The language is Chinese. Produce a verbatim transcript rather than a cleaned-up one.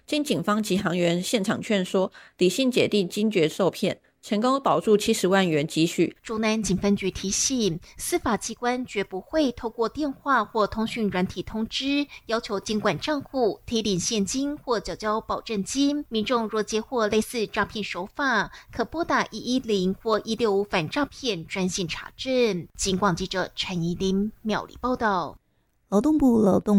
经警方及行员现场劝说，李姓姐弟惊觉受骗，成功保住七十万元积蓄。 竹南警分局提醒，司法机关绝不会透过电话或通讯软体通知，要求监管账户、提领现金或缴交保证金。民众若接获类似诈骗手法，可拨打一一零或一六五反诈骗专线查证。警广记者陈怡琳、苗栗报道。 劳动部劳动